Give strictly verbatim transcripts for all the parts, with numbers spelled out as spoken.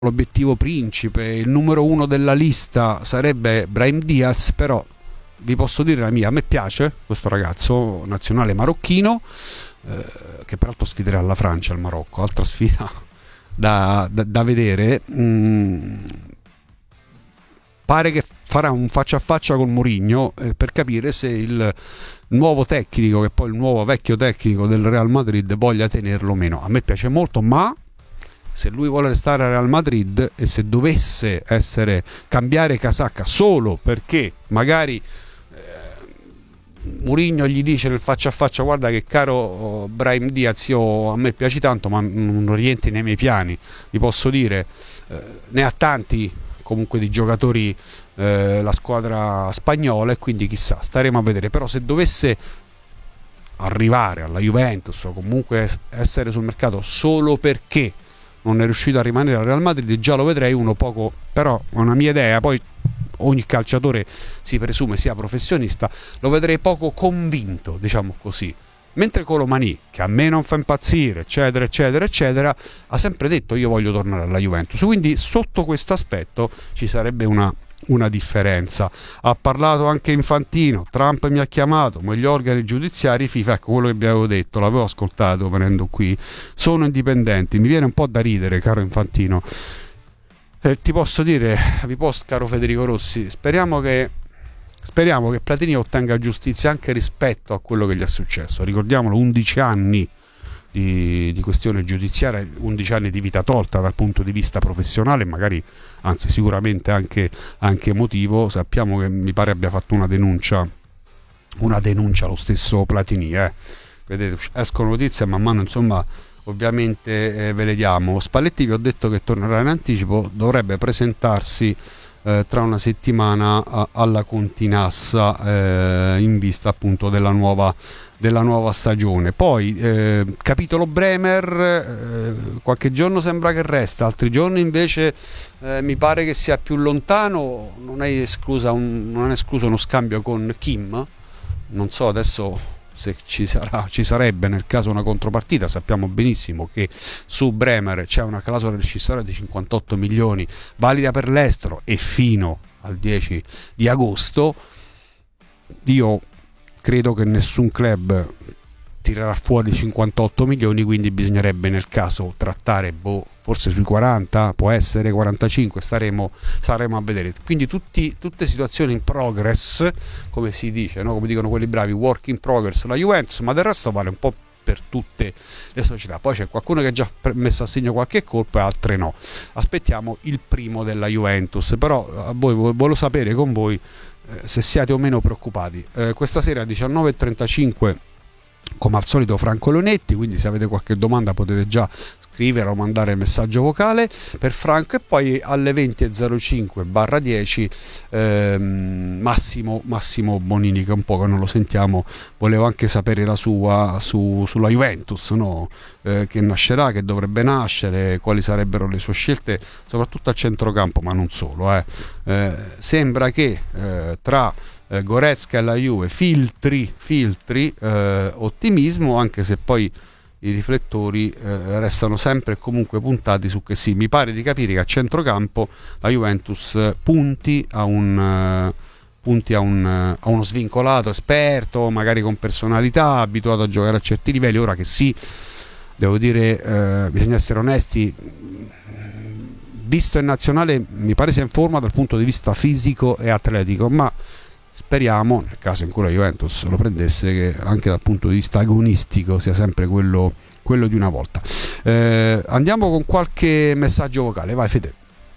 l'obiettivo principe, il numero uno della lista sarebbe Brahim Diaz, però vi posso dire la mia, a me piace questo ragazzo nazionale marocchino, eh, che peraltro sfiderà la Francia, il Marocco, altra sfida da, da, da vedere. Mm, pare che farà un faccia a faccia con Mourinho eh, per capire se il nuovo tecnico, che poi il nuovo vecchio tecnico del Real Madrid, voglia tenerlo o meno. A me piace molto, ma se lui vuole restare al Real Madrid e se dovesse essere cambiare casacca solo perché magari Mourinho gli dice nel faccia a faccia: guarda che caro Brahim Diaz, io, a me piaci tanto ma non rientri nei miei piani, vi posso dire, eh, ne ha tanti comunque di giocatori eh, la squadra spagnola, e quindi chissà, staremo a vedere. Però se dovesse arrivare alla Juventus o comunque essere sul mercato solo perché non è riuscito a rimanere al Real Madrid, già lo vedrei uno poco, però è una mia idea, poi ogni calciatore si presume sia professionista, lo vedrei poco convinto, diciamo così. Mentre Colomani, che a me non fa impazzire, eccetera eccetera eccetera, ha sempre detto io voglio tornare alla Juventus, quindi sotto questo aspetto ci sarebbe una, una differenza. Ha parlato anche Infantino, Trump mi ha chiamato, ma gli organi giudiziari FIFA, ecco quello che vi avevo detto, l'avevo ascoltato venendo qui, sono indipendenti. Mi viene un po' da ridere, caro Infantino. Eh, ti posso dire, vi posso, caro Federico Rossi, speriamo che speriamo che Platini ottenga giustizia anche rispetto a quello che gli è successo. Ricordiamolo, undici anni di, di questione giudiziaria, undici anni di vita tolta dal punto di vista professionale, magari, anzi sicuramente anche, anche emotivo. Sappiamo che mi pare abbia fatto una denuncia una denuncia lo stesso Platini, eh. Vedete, escono notizie man mano, insomma, ovviamente eh, ve le diamo. Spalletti, vi ho detto che tornerà in anticipo, dovrebbe presentarsi eh, tra una settimana a, alla Continassa eh, in vista appunto della nuova, della nuova stagione. Poi eh, capitolo Bremer, eh, qualche giorno sembra che resta, altri giorni invece eh, mi pare che sia più lontano. Non è esclusa un, non è escluso uno scambio con Kim, non so adesso se ci sarà, ci sarebbe nel caso una contropartita. Sappiamo benissimo che su Bremer c'è una clausola rescissoria di cinquantotto milioni valida per l'estero e fino al dieci di agosto. Io credo che nessun club tirerà fuori cinquantotto milioni, quindi bisognerebbe nel caso trattare boh, forse sui quaranta, può essere quarantacinque, staremo, staremo a vedere. Quindi tutti, tutte situazioni in progress, come si dice, no? Come dicono quelli bravi, work in progress la Juventus, ma del resto vale un po' per tutte le società. Poi c'è qualcuno che ha già messo a segno qualche colpo e altre no. Aspettiamo il primo della Juventus, però a voi voglio sapere con voi eh, se siete o meno preoccupati. Eh, questa sera alle diciannove e trentacinque come al solito Franco Leonetti, quindi se avete qualche domanda potete già scrivere o mandare il messaggio vocale per Franco, e poi alle venti e zero cinque barra dieci ehm, Massimo, Massimo Bonini, che un po' che non lo sentiamo, volevo anche sapere la sua su, sulla Juventus, no? eh, che nascerà, che dovrebbe nascere, quali sarebbero le sue scelte soprattutto a centrocampo, ma non solo. Eh. Eh, sembra che eh, tra Goretzka e la Juve filtri, filtri eh, ottimismo, anche se poi i riflettori eh, restano sempre e comunque puntati su che sì, mi pare di capire che a centrocampo la Juventus punti a un uh, punti a, un, uh, a uno svincolato esperto, magari con personalità, abituato a giocare a certi livelli. Ora che sì, devo dire, eh, bisogna essere onesti, visto in nazionale mi pare sia in forma dal punto di vista fisico e atletico, ma speriamo, nel caso in cui la Juventus lo prendesse, che anche dal punto di vista agonistico sia sempre quello, quello di una volta. Eh, andiamo con qualche messaggio vocale, vai Fede.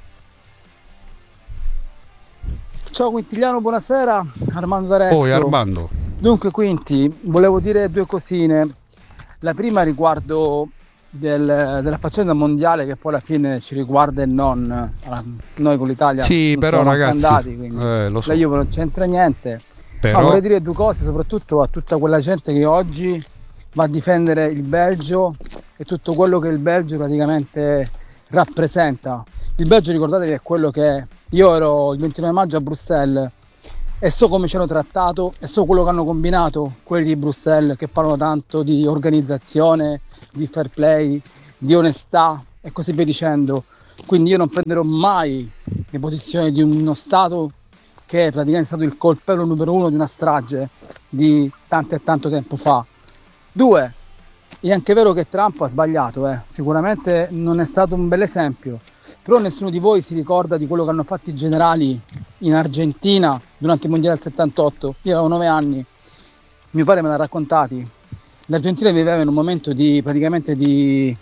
Ciao Quintiliano, buonasera, Armando D'Arezzo. Poi Armando. Dunque Quinti, volevo dire due cosine. La prima riguardo del, della faccenda mondiale, che poi alla fine ci riguarda e non noi con l'Italia. Sì, non però ragazzi, andati, quindi eh, lo so. la Juve non c'entra niente. Però... Ma vorrei dire due cose, soprattutto a tutta quella gente che oggi va a difendere il Belgio e tutto quello che il Belgio praticamente rappresenta. Il Belgio, ricordatevi, è quello che è. Io ero il ventinove maggio a Bruxelles e so come ci hanno trattato e so quello che hanno combinato quelli di Bruxelles, che parlano tanto di organizzazione, di fair play, di onestà e così via dicendo. Quindi io non prenderò mai le posizioni di uno Stato che è praticamente stato il colpevole numero uno di una strage di tanto e tanto tempo fa. Due, è anche vero che Trump ha sbagliato, eh. Sicuramente non è stato un bel esempio, però nessuno di voi si ricorda di quello che hanno fatto i generali in Argentina durante il mondiale del settantotto. Io avevo nove anni, mio padre me l'ha raccontati. L'Argentina viveva in un momento di praticamente di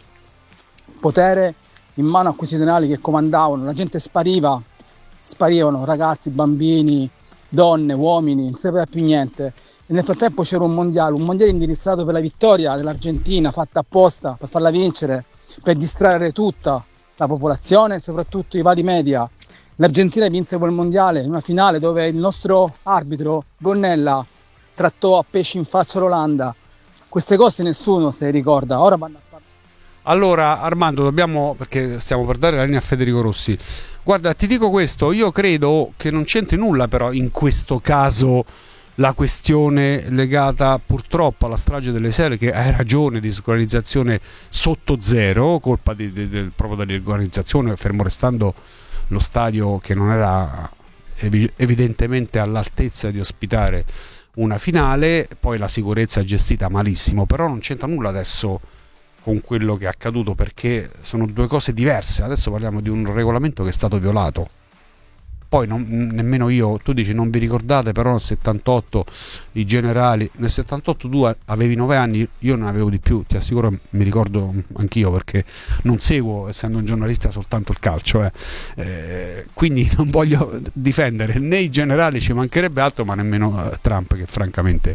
potere in mano a questi generali che comandavano, la gente spariva, sparivano ragazzi, bambini, donne, uomini, non si sapeva più niente. E nel frattempo c'era un mondiale, un mondiale indirizzato per la vittoria dell'Argentina, fatta apposta per farla vincere, per distrarre tutta la popolazione e soprattutto i vari media. L'Argentina vinse quel mondiale in una finale dove il nostro arbitro Gonnella trattò a pesci in faccia l'Olanda. Queste cose nessuno se le ricorda. Ora vanno a parlare. Allora Armando, dobbiamo, perché stiamo per dare la linea a Federico Rossi. Guarda, ti dico questo, io credo che non c'entri nulla però in questo caso la questione legata purtroppo alla strage delle Sele, che hai ragione, di disorganizzazione sotto zero, colpa di, di, di, proprio dell'organizzazione, fermo restando lo stadio che non era evidentemente all'altezza di ospitare una finale, poi la sicurezza è gestita malissimo, però non c'entra nulla adesso con quello che è accaduto, perché sono due cose diverse. Adesso parliamo di un regolamento che è stato violato. Poi non, nemmeno io, tu dici non vi ricordate, però nel settantotto i generali, nel settantotto tu avevi nove anni, io ne avevo di più, ti assicuro, mi ricordo anch'io, perché non seguo, essendo un giornalista, soltanto il calcio, eh. Eh, quindi non voglio difendere né i generali, ci mancherebbe altro, ma nemmeno Trump, che francamente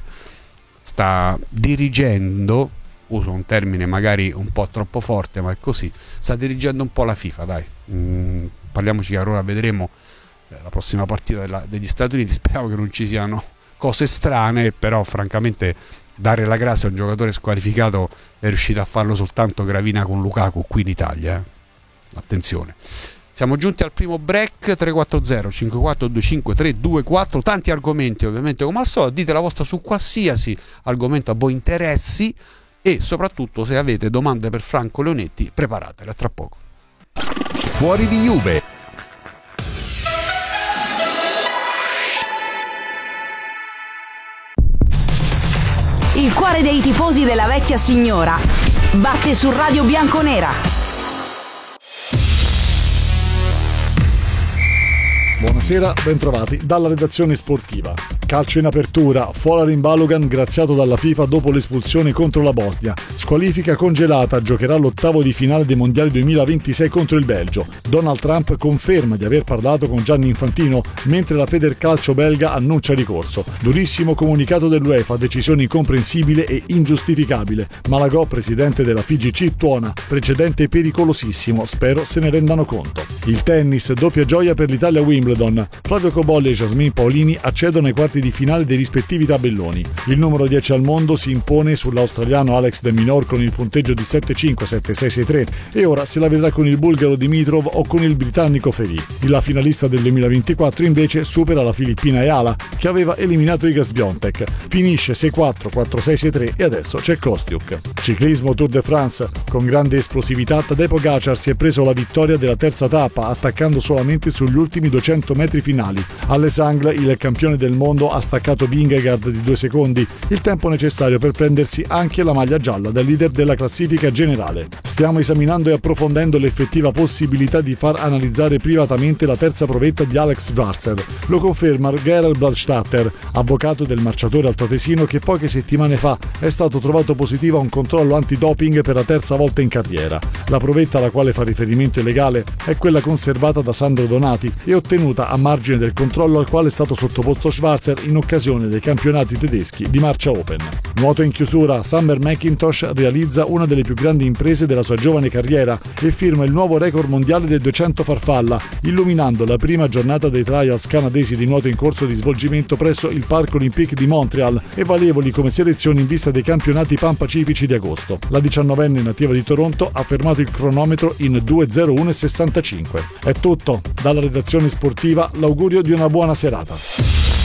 sta dirigendo, uso un termine magari un po' troppo forte, ma è così, sta dirigendo un po' la FIFA, dai. Mm, parliamoci chiaro, ora vedremo la prossima partita della, degli Stati Uniti, speriamo che non ci siano cose strane, però francamente dare la grazia a un giocatore squalificato è riuscito a farlo soltanto Gravina con Lukaku qui in Italia, eh. Attenzione. Siamo giunti al primo break. Tre quattro zero cinque quattro due cinque tre due quattro, tanti argomenti ovviamente come al solito, dite la vostra su qualsiasi argomento a voi interessi e soprattutto se avete domande per Franco Leonetti preparatele, a tra poco. Fuori di Juve. Il cuore dei tifosi della vecchia signora batte su Radio Bianconera. Buonasera, bentrovati dalla redazione sportiva. Calcio in apertura, Folarin Balogun graziato dalla FIFA dopo l'espulsione contro la Bosnia. Squalifica congelata, giocherà l'ottavo di finale dei mondiali duemilaventisei contro il Belgio. Donald Trump conferma di aver parlato con Gianni Infantino, mentre la Federcalcio belga annuncia ricorso. Durissimo comunicato dell'UEFA, decisione incomprensibile e ingiustificabile. Malagò, presidente della F I G C, tuona, precedente pericolosissimo, spero se ne rendano conto. Il tennis, doppia gioia per l'Italia Wimbledon. Flavio Cobolli e Jasmine Paolini accedono ai quarti di finale dei rispettivi tabelloni. Il numero dieci al mondo si impone sull'australiano Alex de Minaur con il punteggio di sette cinque sette sei sei tre e ora se la vedrà con il bulgaro Dimitrov o con il britannico Ferry. La finalista del duemilaventiquattro invece supera la filippina Eala, che aveva eliminato Iga Swiatek. Finisce sei quattro quattro sei sei tre e adesso c'è Kostiuk. Ciclismo Tour de France. Con grande esplosività Tadej Pogacar si è preso la vittoria della terza tappa, attaccando solamente sugli ultimi duecento metri finali. Alle Angle, il campione del mondo, ha staccato Vingegaard di due secondi, il tempo necessario per prendersi anche la maglia gialla del leader della classifica generale. Stiamo esaminando e approfondendo l'effettiva possibilità di far analizzare privatamente la terza provetta di Alex Schwarzer. Lo conferma Gerhard Bladstatter, avvocato del marciatore altoatesino che poche settimane fa è stato trovato positivo a un controllo antidoping per la terza volta in carriera. La provetta alla quale fa riferimento il legale è quella conservata da Sandro Donati e ottenuta a margine del controllo al quale è stato sottoposto Schwarzer in occasione dei campionati tedeschi di Marcia Open. Nuoto in chiusura, Summer McIntosh realizza una delle più grandi imprese della sua giovane carriera e firma il nuovo record mondiale del duecento farfalla, illuminando la prima giornata dei trials canadesi di nuoto in corso di svolgimento presso il Parc Olympique di Montreal e valevoli come selezioni in vista dei campionati panpacifici di agosto. La diciannovenne nativa di Toronto ha fermato il cronometro in due zero uno sessantacinque. È tutto, dalla redazione sportiva l'augurio di una buona serata.